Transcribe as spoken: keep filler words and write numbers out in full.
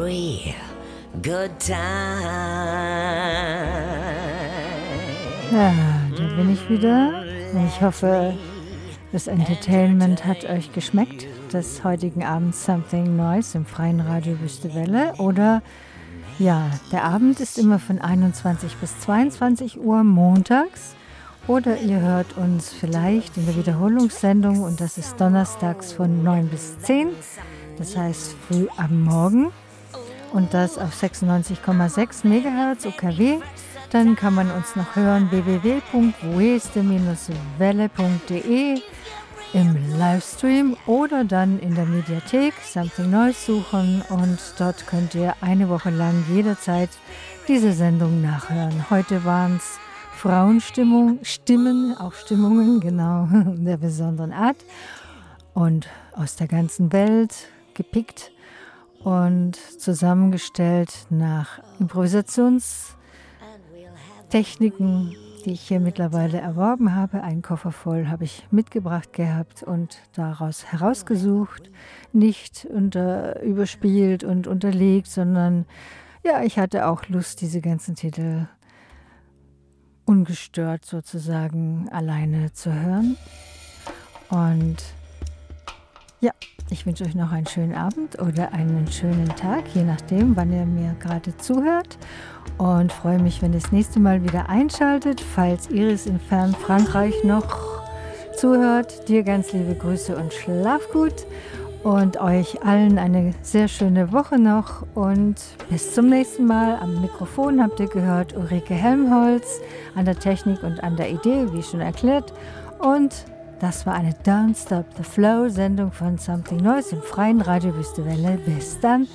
real good time. Ja, da bin ich wieder. Ich hoffe, das Entertainment hat euch geschmeckt, des heutigen Abends Something Nice im freien Radio Wüste Welle. Oder, ja, der Abend ist immer von einundzwanzig bis zweiundzwanzig Uhr montags. Oder ihr hört uns vielleicht in der Wiederholungssendung, und das ist donnerstags von neun bis zehn, das heißt früh am Morgen. Und das auf sechsundneunzig Komma sechs Megahertz U K W. Dann kann man uns noch hören w w w punkt weste welle punkt de im Livestream oder dann in der Mediathek Something Neues suchen, und dort könnt ihr eine Woche lang jederzeit diese Sendung nachhören. Heute waren es Frauenstimmung, Stimmen, auch Stimmungen, genau, der besonderen Art und aus der ganzen Welt gepickt und zusammengestellt nach Improvisationstechniken, die ich hier mittlerweile erworben habe. Einen Koffer voll habe ich mitgebracht gehabt und daraus herausgesucht, nicht unter, überspielt und unterlegt, sondern ja, ich hatte auch Lust, diese ganzen Titel ungestört sozusagen alleine zu hören. Und ja, ich wünsche euch noch einen schönen Abend oder einen schönen Tag, je nachdem, wann ihr mir gerade zuhört. Und freue mich, wenn ihr das nächste Mal wieder einschaltet. Falls Iris in fern Frankreich noch zuhört, dir ganz liebe Grüße und schlaf gut. Und euch allen eine sehr schöne Woche noch. Und bis zum nächsten Mal. Am Mikrofon habt ihr gehört Ulrike Helmholtz, an der Technik und an der Idee, wie schon erklärt. Und das war eine Don't Stop the Flow Sendung von Something Neues im freien Radio Wüste Welle. Bis dann.